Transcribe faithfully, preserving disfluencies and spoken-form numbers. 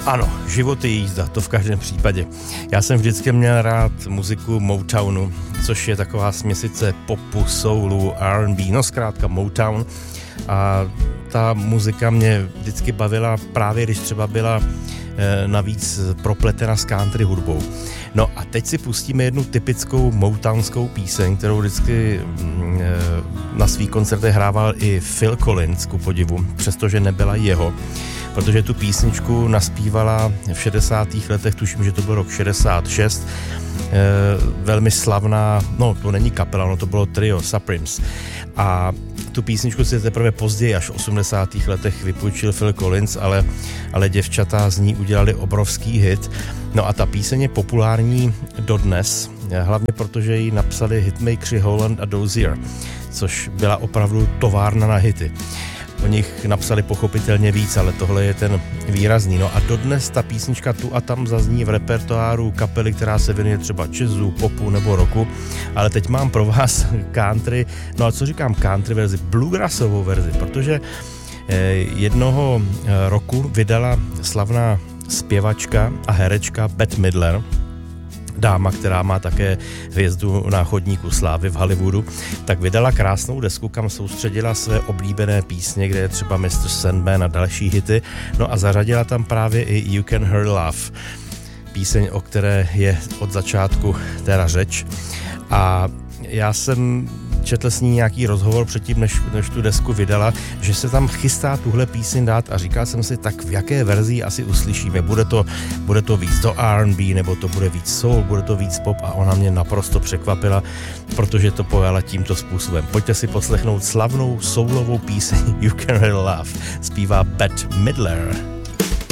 Ano, život je jízda, to v každém případě. Já jsem vždycky měl rád muziku Motownu, což je taková směsice popu, soulu, R and B, no zkrátka Motown. A ta muzika mě vždycky bavila právě, když třeba byla e, navíc propletena s country hudbou. No a teď si pustíme jednu typickou motownskou píseň, kterou vždycky e, na svých koncertech hrával i Phil Collins, ku podivu, přestože nebyla jeho. Protože tu písničku naspívala v šedesátých letech, tuším, že to byl rok šedesát šest, e, velmi slavná, no to není kapela, no to bylo trio Supremes. A tu písničku si teprve později, až v osmdesátých letech vypůjčil Phil Collins, ale, ale děvčata z ní udělali obrovský hit. No a ta píseň je populární dodnes, hlavně protože ji napsali hitmakeři Holland a Dozier, což byla opravdu továrna na hity. O nich napsali pochopitelně víc, ale tohle je ten výrazný. No a dodnes ta písnička tu a tam zazní v repertoáru kapely, která se věnuje třeba jazzu, popu nebo rocku, ale teď mám pro vás country, no a co říkám country verzi, bluegrassovou verzi, protože jednoho roku vydala slavná zpěvačka a herečka Bette Midler, dáma, která má také hvězdu na chodníku slávy v Hollywoodu, tak vydala krásnou desku, kam soustředila své oblíbené písně, kde je třeba mister Sandman a další hity, no a zařadila tam právě i You Can Hurt Love, píseň, o které je od začátku teda řeč. A já jsem četl s ní nějaký rozhovor předtím, než, než tu desku vydala, že se tam chystá tuhle píseň dát a říkal jsem si, tak v jaké verzi asi uslyšíme. Bude to, bude to víc do R and B, nebo to bude víc soul, bude to víc pop a ona mě naprosto překvapila, protože to pojala tímto způsobem. Pojďte si poslechnout slavnou soulovou píseň You Can Hurt Love. Zpívá Bette Midler.